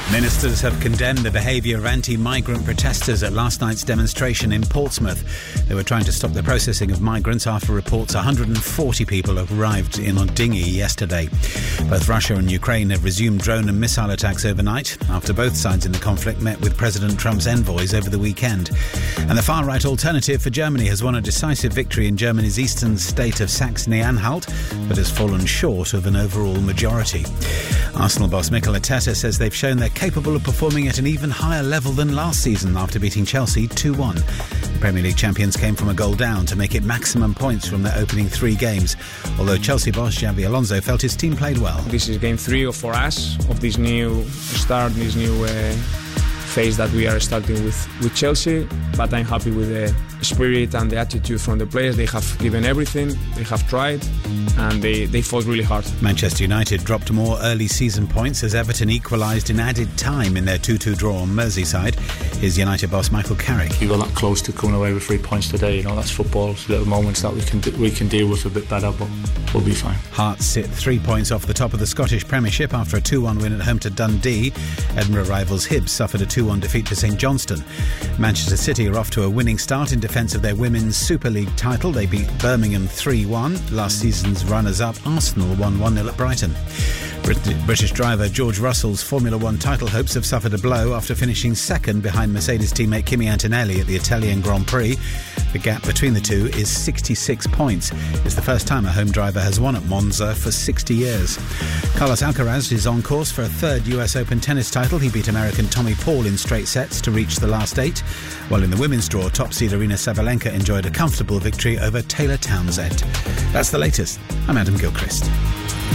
Ministers have condemned the behaviour of anti-migrant protesters at last night's demonstration in Portsmouth. They were trying to stop the processing of migrants after reports 140 people arrived in a dinghy yesterday. Both Russia and Ukraine have resumed drone and missile attacks overnight after both sides in the conflict met with President Trump's envoys over the weekend. And the far-right Alternative for Germany has won a decisive victory in Germany's eastern state of Saxony-Anhalt, but has fallen short of an overall majority. Arsenal boss Mikel Arteta says they've shown they're capable of performing at an even higher level than last season after beating Chelsea 2-1. The Premier League champions came from a goal down to make it maximum points from their opening 3 games, although Chelsea boss Xabi Alonso felt his team played well. This is game 3 for us of this new start, this new phase that we are starting with Chelsea, but I'm happy with the spirit and the attitude from the players. They have given everything, they have tried, and they fought really hard. Manchester United dropped more early season points as Everton equalised in added time in their 2-2 draw on Merseyside. Here's United boss Michael Carrick. We were that close to coming away with 3 points today. You know, that's football. It's little moments that we can deal with a bit better, but we'll be fine. Hearts sit 3 points off the top of the Scottish Premiership after a 2-1 win at home to Dundee. Edinburgh rivals Hibs suffered a 2-1 defeat to St Johnstone. Manchester City are off to a winning start in defence of their Women's Super League title. They beat Birmingham 3-1. Last season's runners-up Arsenal won 1-0 at Brighton. British driver George Russell's Formula One title hopes have suffered a blow after finishing second behind Mercedes teammate Kimi Antonelli at the Italian Grand Prix. The gap between the two is 66 points. It's the first time a home driver has won at Monza for 60 years. Carlos Alcaraz is on course for a 3rd US Open tennis title. He beat American Tommy Paul in straight sets to reach the last 8. While in the women's draw, top seed Aryna Sabalenka enjoyed a comfortable victory over Taylor Townsend. That's the latest. I'm Adam Gilchrist.